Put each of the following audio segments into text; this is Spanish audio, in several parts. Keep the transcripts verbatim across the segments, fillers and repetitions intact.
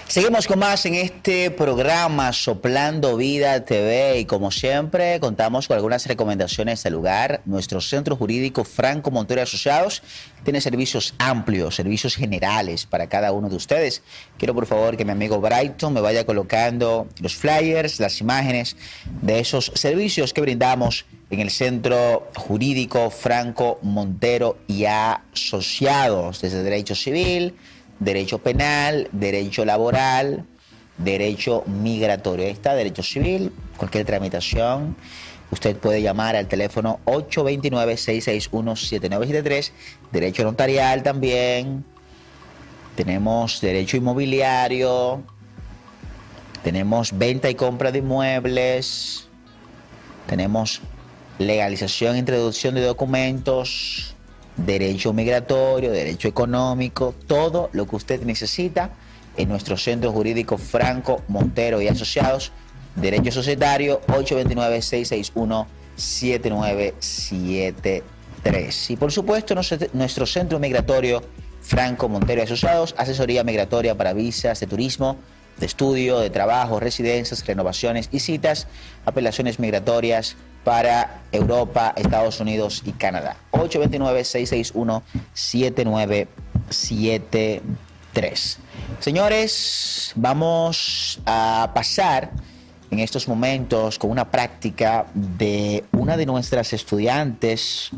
Seguimos con más en este programa Soplando Vida T V y como siempre contamos con algunas recomendaciones del lugar. Nuestro centro jurídico Franco Montero y Asociados tiene servicios amplios, servicios generales para cada uno de ustedes. Quiero por favor que mi amigo Brighton me vaya colocando los flyers, las imágenes de esos servicios que brindamos en el centro jurídico Franco Montero y Asociados, desde derecho civil, derecho penal, derecho laboral, derecho migratorio. Ahí está, derecho civil, cualquier tramitación. Usted puede llamar al teléfono ocho dos nueve, seis seis uno, siete nueve siete tres. Derecho notarial también. Tenemos derecho inmobiliario. Tenemos venta y compra de inmuebles. Tenemos legalización e introducción de documentos. Derecho migratorio, derecho económico, todo lo que usted necesita en nuestro centro jurídico Franco Montero y Asociados. Derecho societario ocho dos nueve, seis seis uno, siete nueve siete tres. Y por supuesto nuestro centro migratorio Franco Montero y Asociados, asesoría migratoria para visas de turismo, de estudio, de trabajo, residencias, renovaciones y citas, apelaciones migratorias para Europa, Estados Unidos y Canadá. ocho dos nueve, seis seis uno, siete nueve siete tres. Señores, vamos a pasar en estos momentos con una práctica de una de nuestras estudiantes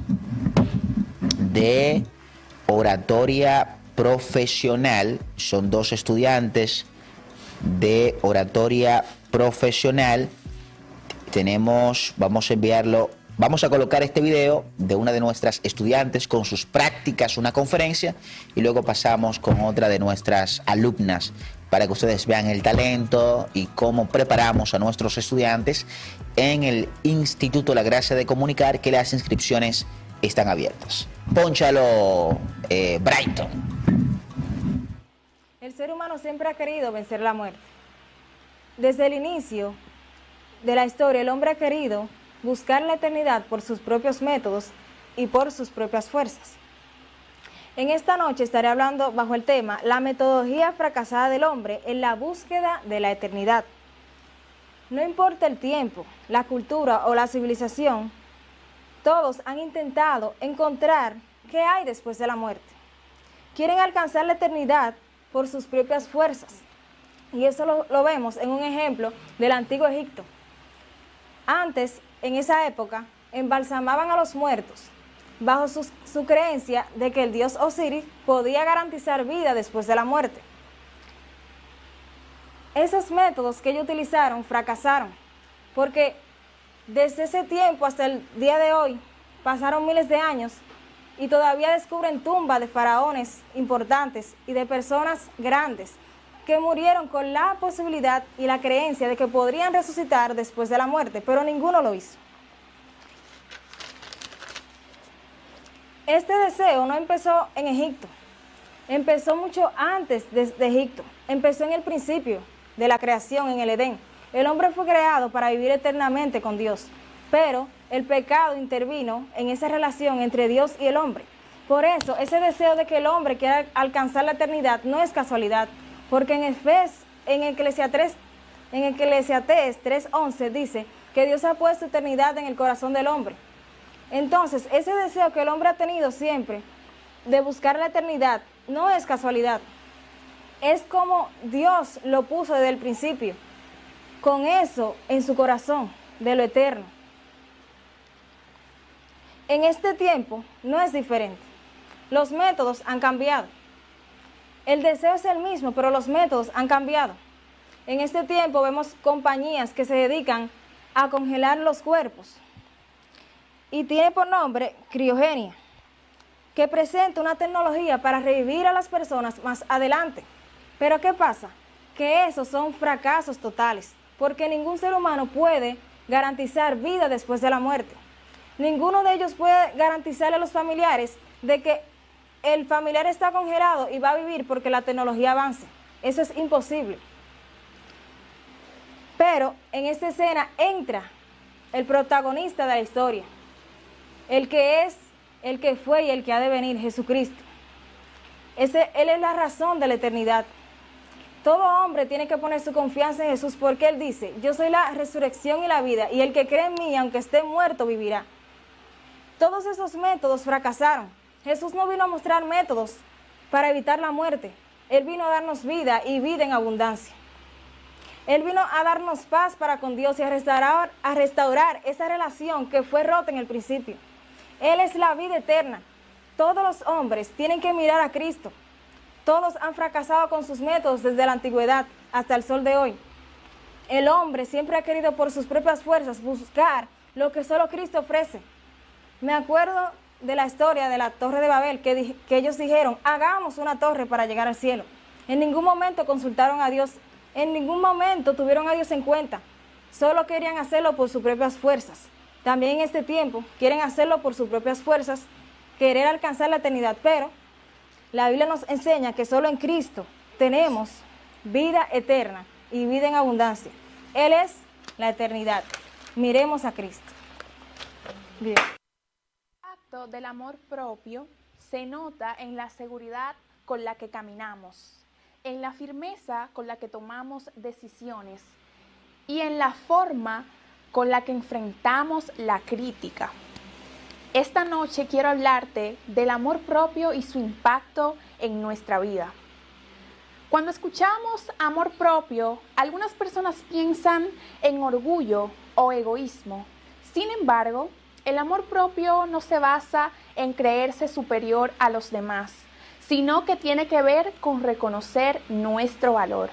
de oratoria profesional. Son dos estudiantes de oratoria profesional. Tenemos, vamos a enviarlo, vamos a colocar este video de una de nuestras estudiantes con sus prácticas, una conferencia, y luego pasamos con otra de nuestras alumnas para que ustedes vean el talento y cómo preparamos a nuestros estudiantes en el Instituto La Gracia de Comunicar, que las inscripciones están abiertas. Pónchalo, eh, Brighton. El ser humano siempre ha querido vencer la muerte. Desde el inicio de la historia, el hombre ha querido buscar la eternidad por sus propios métodos y por sus propias fuerzas. En esta noche estaré hablando bajo el tema la metodología fracasada del hombre en la búsqueda de la eternidad. No importa el tiempo, la cultura o la civilización, todos han intentado encontrar qué hay después de la muerte. Quieren alcanzar la eternidad por sus propias fuerzas. Y eso lo, lo vemos en un ejemplo del antiguo Egipto. Antes, en esa época, embalsamaban a los muertos bajo su, su creencia de que el dios Osiris podía garantizar vida después de la muerte. Esos métodos que ellos utilizaron fracasaron, porque desde ese tiempo hasta el día de hoy pasaron miles de años y todavía descubren tumbas de faraones importantes y de personas grandes que murieron con la posibilidad y la creencia de que podrían resucitar después de la muerte, pero ninguno lo hizo. Este deseo no empezó en Egipto, empezó mucho antes de, de Egipto, empezó en el principio de la creación, en el Edén. El hombre fue creado para vivir eternamente con Dios, pero el pecado intervino en esa relación entre Dios y el hombre. Por eso, ese deseo de que el hombre quiera alcanzar la eternidad no es casualidad, porque en Efes, en Eclesiastés, en Eclesiastés tres once dice que Dios ha puesto eternidad en el corazón del hombre. Entonces, ese deseo que el hombre ha tenido siempre de buscar la eternidad no es casualidad. Es como Dios lo puso desde el principio, con eso en su corazón, de lo eterno. En este tiempo no es diferente. Los métodos han cambiado. El deseo es el mismo, pero los métodos han cambiado. En este tiempo vemos compañías que se dedican a congelar los cuerpos y tiene por nombre criogenia, que presenta una tecnología para revivir a las personas más adelante. Pero ¿qué pasa? Que esos son fracasos totales, porque ningún ser humano puede garantizar vida después de la muerte. Ninguno de ellos puede garantizarle a los familiares de que el familiar está congelado y va a vivir porque la tecnología avance. Eso es imposible. Pero en esta escena entra el protagonista de la historia, el que es, el que fue y el que ha de venir, Jesucristo. Ese, él es la razón de la eternidad. Todo hombre tiene que poner su confianza en Jesús porque Él dice, yo soy la resurrección y la vida, y el que cree en mí, aunque esté muerto, vivirá. Todos esos métodos fracasaron. Jesús no vino a mostrar métodos para evitar la muerte. Él vino a darnos vida y vida en abundancia. Él vino a darnos paz para con Dios y a restaurar, a restaurar esa relación que fue rota en el principio. Él es la vida eterna. Todos los hombres tienen que mirar a Cristo. Todos han fracasado con sus métodos desde la antigüedad hasta el sol de hoy. El hombre siempre ha querido por sus propias fuerzas buscar lo que solo Cristo ofrece. Me acuerdo de la historia de la Torre de Babel, que, que ellos dijeron, hagamos una torre para llegar al cielo. En ningún momento consultaron a Dios, en ningún momento tuvieron a Dios en cuenta. Solo querían hacerlo por sus propias fuerzas. También en este tiempo quieren hacerlo por sus propias fuerzas, querer alcanzar la eternidad, pero la Biblia nos enseña que solo en Cristo tenemos vida eterna y vida en abundancia. Él es la eternidad. Miremos a Cristo. Bien. El acto del amor propio se nota en la seguridad con la que caminamos, en la firmeza con la que tomamos decisiones y en la forma con la que enfrentamos la crítica. Esta noche quiero hablarte del amor propio y su impacto en nuestra vida. Cuando escuchamos amor propio, algunas personas piensan en orgullo o egoísmo. Sin embargo, el amor propio no se basa en creerse superior a los demás, sino que tiene que ver con reconocer nuestro valor.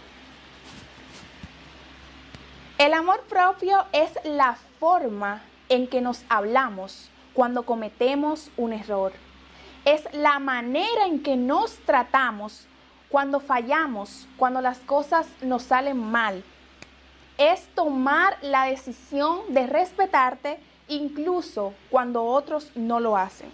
El amor propio es la forma en que nos hablamos cuando cometemos un error. Es la manera en que nos tratamos cuando fallamos, cuando las cosas nos salen mal. Es tomar la decisión de respetarte incluso cuando otros no lo hacen.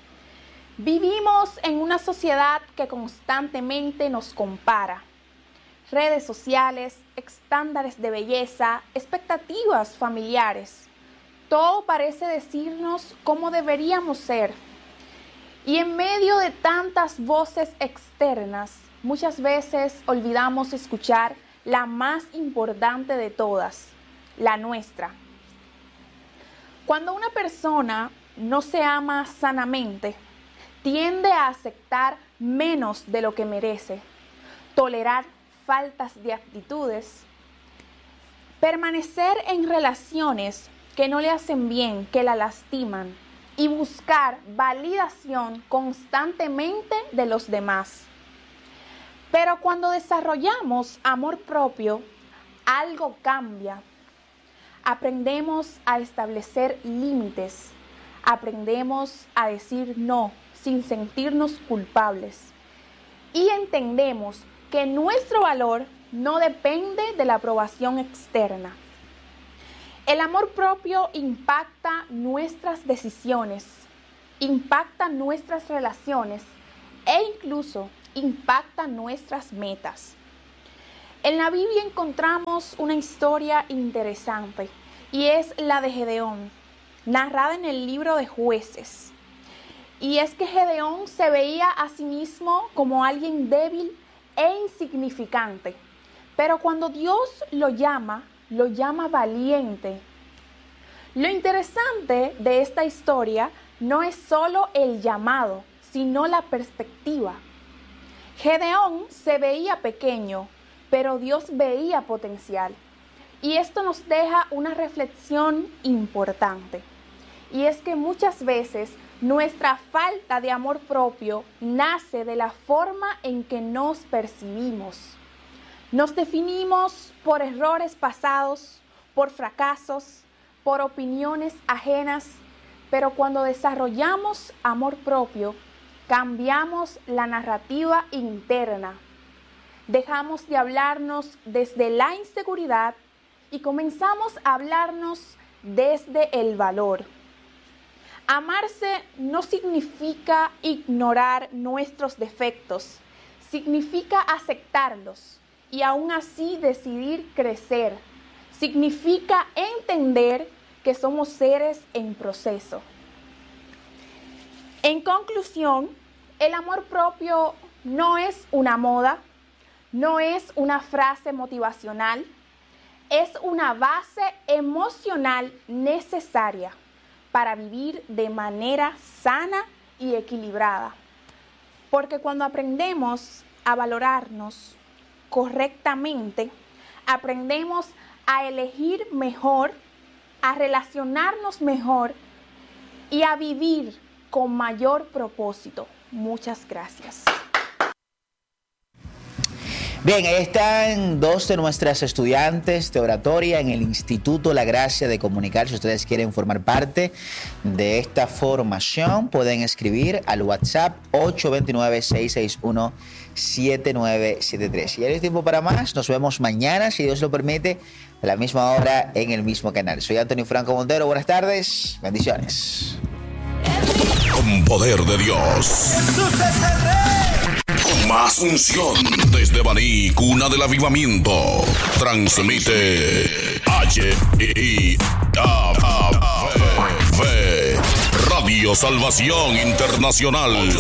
Vivimos en una sociedad que constantemente nos compara. Redes sociales, estándares de belleza, expectativas familiares. Todo parece decirnos cómo deberíamos ser. Y en medio de tantas voces externas, muchas veces olvidamos escuchar la más importante de todas, la nuestra. Cuando una persona no se ama sanamente, tiende a aceptar menos de lo que merece, tolerar faltas de actitudes, permanecer en relaciones que no le hacen bien, que la lastiman, y buscar validación constantemente de los demás. Pero cuando desarrollamos amor propio, algo cambia. Aprendemos a establecer límites, aprendemos a decir no sin sentirnos culpables y entendemos que nuestro valor no depende de la aprobación externa. El amor propio impacta nuestras decisiones, impacta nuestras relaciones e incluso impacta nuestras metas. En la Biblia encontramos una historia interesante y es la de Gedeón, narrada en el libro de Jueces. Y es que Gedeón se veía a sí mismo como alguien débil e insignificante, pero cuando Dios lo llama, lo llama valiente. Lo interesante de esta historia no es solo el llamado, sino la perspectiva. Gedeón se veía pequeño, pero Dios veía potencial. Y esto nos deja una reflexión importante. Y es que muchas veces nuestra falta de amor propio nace de la forma en que nos percibimos. Nos definimos por errores pasados, por fracasos, por opiniones ajenas, pero cuando desarrollamos amor propio, cambiamos la narrativa interna. Dejamos de hablarnos desde la inseguridad y comenzamos a hablarnos desde el valor. Amarse no significa ignorar nuestros defectos, significa aceptarlos y aún así decidir crecer. Significa entender que somos seres en proceso. En conclusión, el amor propio no es una moda, no es una frase motivacional, es una base emocional necesaria para vivir de manera sana y equilibrada. Porque cuando aprendemos a valorarnos correctamente, aprendemos a elegir mejor, a relacionarnos mejor y a vivir con mayor propósito. Muchas gracias. Bien, ahí están dos de nuestras estudiantes de oratoria en el Instituto La Gracia de Comunicar. Si ustedes quieren formar parte de esta formación, pueden escribir al WhatsApp ocho dos nueve, seis seis uno, siete nueve siete tres. Y ya no hay tiempo para más. Nos vemos mañana, si Dios lo permite, a la misma hora en el mismo canal. Soy Antonio Franco Montero. Buenas tardes. Bendiciones. Con poder de Dios. Jesús es el Rey. Con más unción. Desde Baní, cuna del avivamiento. Transmite H I A V Radio Salvación Internacional.